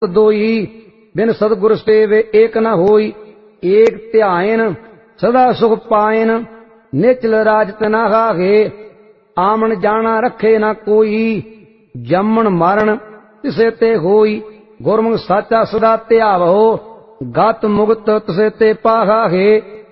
दोई बिन सतगुर सेवे एक न होई। एक ध्यान सदा सुख पायन निचल राज तना खागे। आमन जाना रखे न कोई जमन मरण तिसे ते होई। गुरमुख साचा सदा ध्यावो गत मुक्त तिसे ते पाखागे।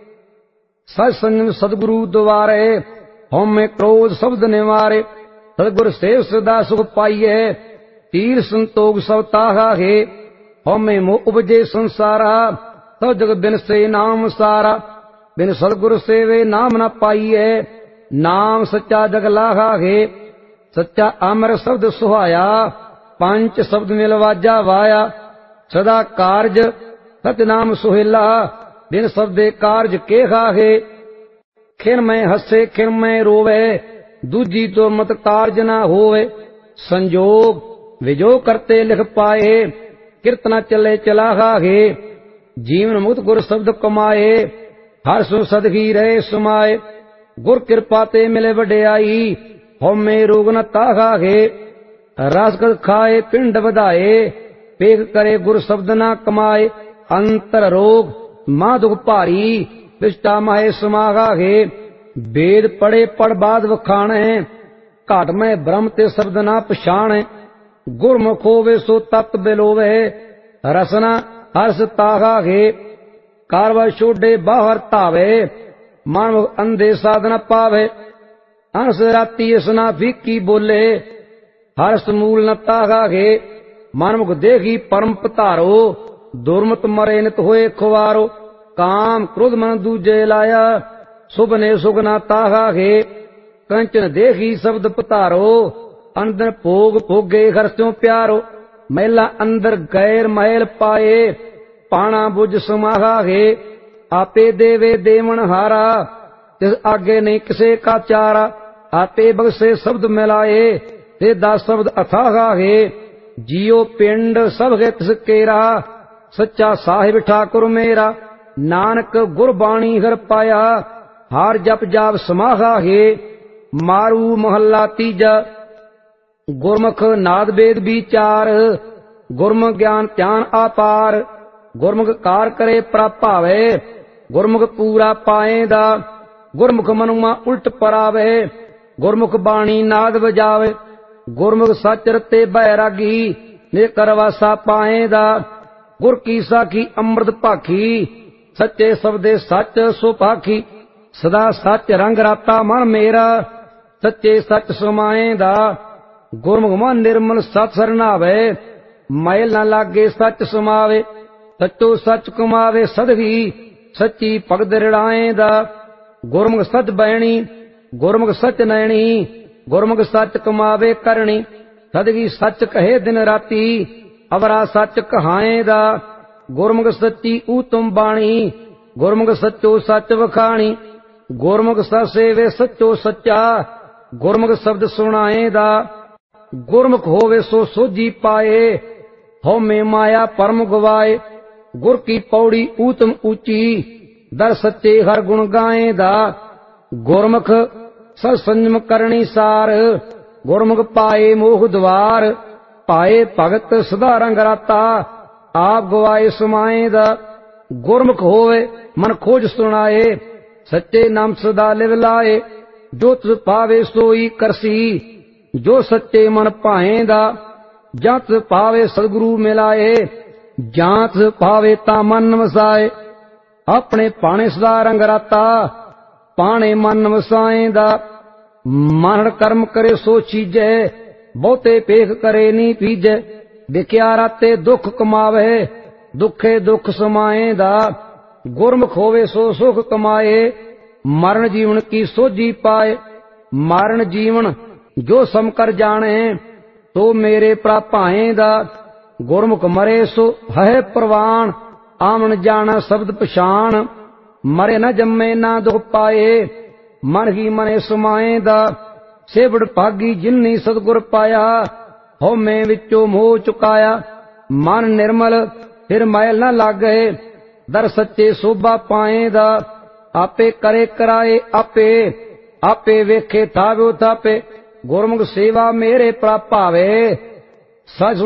सच संयम सदगुरु द्वारे हौमे क्रोध शब्द निवारे। सतगुर सेव सदा सुख पाइये तीर संतोख सब ताखागे। हौमे मोह उपजे संसारा सब जग बिन से नाम सारा। बिन सतगुर सेवे नाम न पाइये नाम सच्चा जग लाखागे। सच्चा अमर शब्द सुहाया पंच शब्द मिलवाजा वाया। सदा कारज सतनाम सुहेला बिन शब्दे कारज के खागे। खिन में हसे खिन में रोवे दूजी तो मत कारज न होवे। संजोग विजोग करते लिख पाए कीर्तना चले चला खागे। जीवन मुक्त गुर शब्द कमाए हर सु सदगी रहे समाए। गुर कृपा ते मिले वड्याई हौमे रोग न ताखागे। रसगद खाए पिंड बधाए पेख करे गुर शब्द न कमाए। अंतर रोग मां दुख भारी विष्टा माहे समाखागे। वेद पढ़े पढ़ बाद वखाणे घाट में ब्रह्म ते शब्द न पछाणे। गुरमुख होवे सो तत् बिलोवे रसना हर्ष ताखागे। कारवा छोड़े बाहर धावे मानव अंधे साधन पावे। हंस राती इसना फीकी बोले हर्ष मूल न ताखागे। मानव देखी परम पधारो दुर्मत मरे नित होए खुवारो। काम क्रोध मन दूजे लाया शुभ ने सुख न ताखागे। कंचन देखी शब्द पधारो अंदर भोग भोगे हर्षों प्यारो। महिला अंदर गैर महल पाए पाना बुझ समाखागे। आपे देवे देवन हारा तिस आगे नहीं किसे का चारा। आपे बगसे शब्द मिलाए ते दास शब्द अथाखागे। जियो पिंड सब है तिस केरा सच्चा साहिब ठाकुर मेरा। नानक गुरबाणी हर पाया हार जप जाप समाखागे। मारू महला तीजा गुरमुख नाद वेद विचार। गुरमुख ज्ञान ध्यान आपार गुरमुख कार करे प्रभावे। गुरमुख पूरा पाएदा गुरमुख मनुमा उल्ट परावे। गुरमुख बाणी नाद बजावे गुरमुख सच रते बैरागी ने करवासा पाएदा। गुर की साखी अमृत भाखी सच्चे शब्दे सच सुपाखी। सदा सच रंग राता मन मेरा सच्चे सच समाएदा। गुरमुख मन निर्मल सत सरनावे मैल न लागे सच समावे। सचो सच कमावे सदगी सच्ची भगत रिड़ाएदा। गुरमुख सच बैणी गुरमुख सच नैणी गुरमुख सच कमावे करणी। सदगी सच कहे दिन राती अवरा सच कहाएदा। गुरमुख सच्ची ऊतम बाणी गुरमुख सचो सच वखाणी। गुरमुख सच सेवे सचो सच्चा गुरमुख शब्द सुनाएदा। गुरमुख होवे सो सोझी पाए हौमे माया परम गवाए। गुर की पौड़ी ऊतम ऊंची दर सच्चे हर गुण गाएदा। गुरमुख सत संयम करणी सार गुरमुख पाए मोह द्वार। पाए भगत सदा रंग राता आप गवाए समाएदा। गुरमुख होवे मन खोज सुनाए सच्चे नाम सदा लिव लाए। जो तुझ पावे सोई करसी जो सच्चे मन पाएदा। जत पावे सदगुरु मिलाए जात पावे ता मन वसाए। अपने पाने सदा रंग राता पाने मन वसाएदा। मन कर्म करे सो चीजे बहुते पेख करे नी पीजे। विख्या राते दुख कमावे दुखे दुख समाएदा। गुरमुख होवे सो सुख कमाए मरण जीवन की सोझी पाए। मरण जीवन जो सम कर जाने तो मेरे प्रापाएदा। गुरमुख मरे सो है प्रवान आमन जाना शब्द पछाण। मरे न जम्मे ना दुख पाए मन ही मने समाएदा। सेवड़ भागी जिन्नी सतगुर पाया हौमे विचों मोह चुकाया। मन निर्मल फिर मैल न लागे दर सच्चे शोभा पाएदा। आपे करे कराए आपे आपे वेखे थाव्यो थापे। गुरमुख सेवा मेरे प्रापावे सच